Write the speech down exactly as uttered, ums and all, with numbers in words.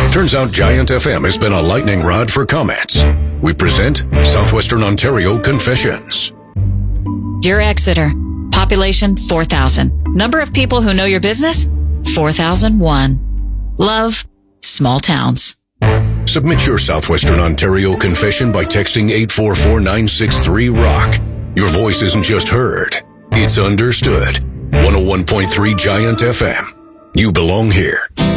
Turns out Giant F M has been a lightning rod for comments. We present Southwestern Ontario Confessions. Dear Exeter, population four thousand. Number of people who know your business? four thousand one. Love, small towns. Submit your Southwestern Ontario confession by texting eight four four nine six three ROCK. Your voice isn't just heard, it's understood. one oh one point three Giant F M. You belong here.